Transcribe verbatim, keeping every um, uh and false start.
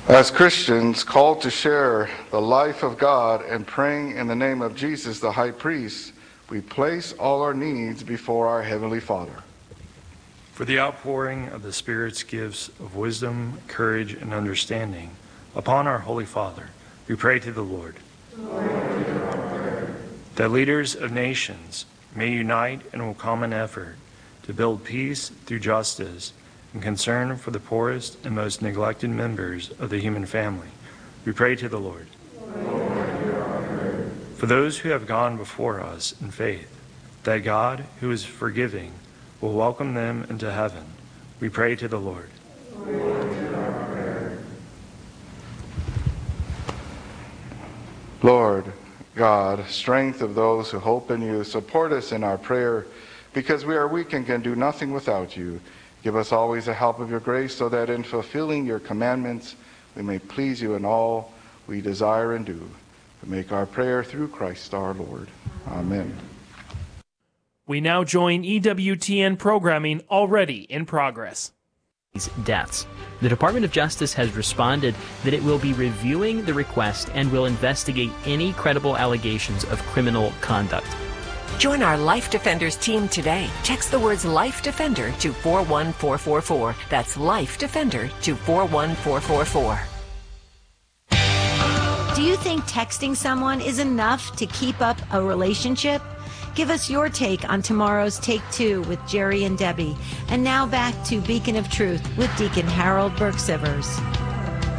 As Christians called to share the life of God and praying in the name of Jesus, the high priest, we place all our needs before our Heavenly Father. For the outpouring of the Spirit's gifts of wisdom, courage, and understanding upon our Holy Father, we pray to the Lord. Lord, that leaders of nations may unite in a common effort to build peace through justice and concern for the poorest and most neglected members of the human family. We pray to the Lord. Lord, for those who have gone before us in faith, that God, who is forgiving, will welcome them into heaven. We pray to the Lord. Lord God, strength of those who hope in you, support us in our prayer, because we are weak and can do nothing without you. Give us always the help of your grace, so that in fulfilling your commandments we may please you in all we desire and do. We make our prayer through Christ our Lord. Amen. We now join E W T N programming already in progress. Deaths. The Department of Justice has responded that it will be reviewing the request and will investigate any credible allegations of criminal conduct. Join our Life Defenders team today. Text the words Life Defender to four one four four four. That's Life Defender to four one four four four. Do you think texting someone is enough to keep up a relationship? Give us your take on tomorrow's Take Two with Jerry and Debbie. And now back to Beacon of Truth with Deacon Harold Burke-Sivers.